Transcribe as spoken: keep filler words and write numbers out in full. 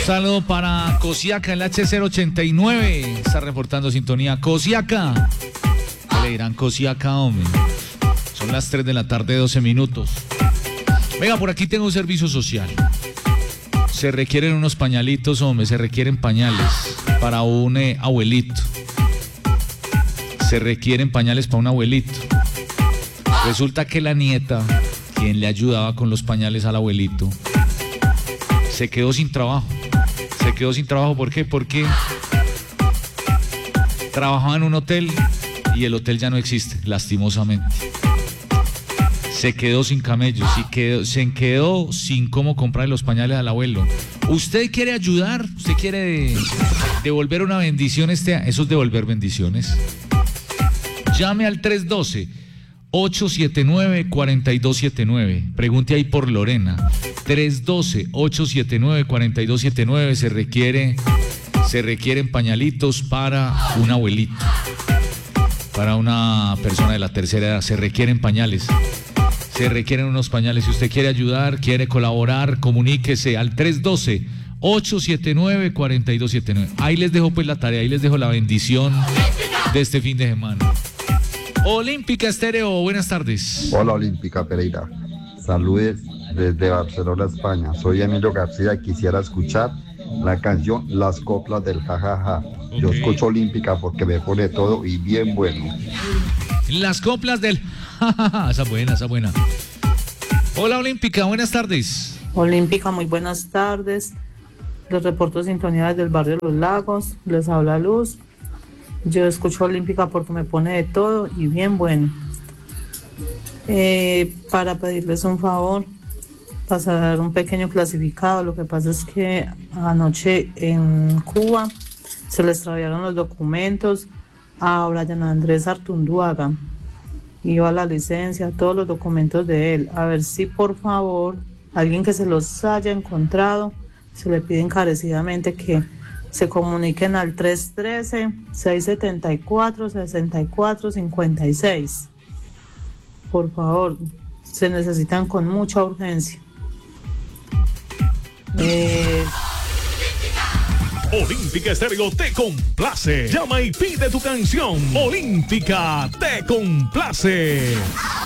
Saludo para Cosiaca, el H cero ochenta y nueve. Está reportando sintonía. Cosiaca. ¿Qué le dirán Cosiaca, hombre? Son las tres de la tarde, doce minutos. Venga, por aquí tengo un servicio social. Se requieren unos pañalitos, hombre. Se requieren pañales para un eh, abuelito. Se requieren pañales para un abuelito. Resulta que la nieta, quien le ayudaba con los pañales al abuelito, se quedó sin trabajo. Se quedó sin trabajo, ¿por qué? Porque trabajaba en un hotel y el hotel ya no existe, lastimosamente. Se quedó sin camellos y quedó, se quedó sin cómo comprar los pañales al abuelo. ¿Usted quiere ayudar? ¿Usted quiere devolver una bendición este año? Eso es devolver bendiciones. Llame al tres uno dos, ocho siete nueve, cuatro dos siete nueve. Pregunte ahí por Lorena. tres uno dos, ocho siete nueve, cuatro dos siete nueve. Se requiere, se requieren pañalitos para un abuelito, para una persona de la tercera edad. Se requieren pañales. Se requieren unos pañales. Si usted quiere ayudar, quiere colaborar, comuníquese al tres uno dos, ocho siete nueve, cuatro dos siete nueve. Ahí les dejo pues la tarea, ahí les dejo la bendición de este fin de semana. Olímpica Estéreo, buenas tardes. Hola Olímpica Pereira, saludes desde Barcelona, España. Soy Emilio García y quisiera escuchar la canción Las Coplas del Jajaja. Okay. Yo escucho Olímpica porque me pone todo y bien bueno. Las Coplas del Jajaja, esa buena, esa buena. Hola Olímpica, buenas tardes. Olímpica, muy buenas tardes. Les reporto sintonía desde el barrio Los Lagos. Les habla Luz. Yo escucho Olímpica porque me pone de todo y bien bueno. Eh, para pedirles un favor, pasar un pequeño clasificado. Lo que pasa es que anoche en Cuba se le extraviaron los documentos a Brian Andrés Artunduaga. Iba la licencia, todos los documentos de él. A ver si por favor, alguien que se los haya encontrado, se le pide encarecidamente que se comuniquen al tres uno tres, seis siete cuatro, seis cuatro cinco seis. Por favor, se necesitan con mucha urgencia. Eh... Olímpica Estéreo te complace. Llama y pide tu canción. Olímpica te complace.